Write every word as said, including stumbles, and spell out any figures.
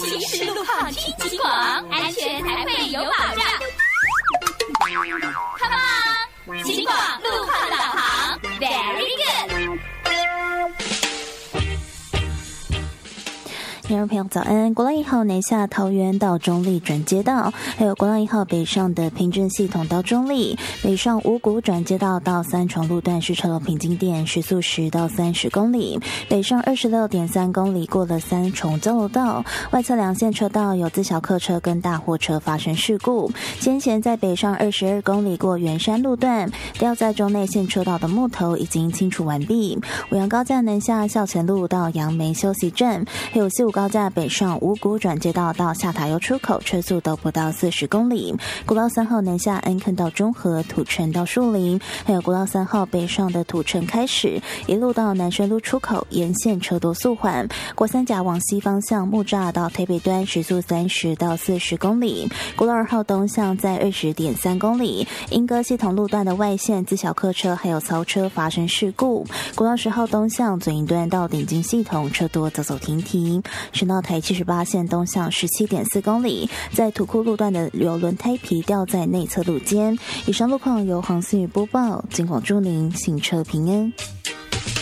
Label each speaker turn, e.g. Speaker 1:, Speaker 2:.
Speaker 1: 行驶路况听极广，安全才会有保障。Come on， 极广路况导航 ，Very good。
Speaker 2: 听众朋友早安，国道一号南下桃园到中立转接道，还有国道一号北上的平镇系统到中立，北上五股转接道到三重路段是车流平均点时速十到三十公里，北上二十六点三公里过了三重交流道，外侧两线车道有自小客车跟大货车发生事故。先前在北上二十二公里过圆山路段，掉在中内线车道的木头已经清除完毕。五羊高架南下校前路到杨梅休息站，还有西武高架北上五股转接道到下塔油出口，车速都不到四十公里。国道三号南下安坑到中和，土城到树林，还有国道三号北上的土城开始，一路到南深路出口，沿线车多速缓。国三甲往西方向木栅到台北端时速三十到四十公里。国道二号东向在二十点三公里，莺歌系统路段的外线自小客车还有槽车发生事故。国道十号东向左营端到顶金系统车多走走停停。省道台七十八线东向十七点四公里，在土库路段的有轮胎皮掉在内侧路肩。以上路况由黄思雨播报，警广祝您行车平安。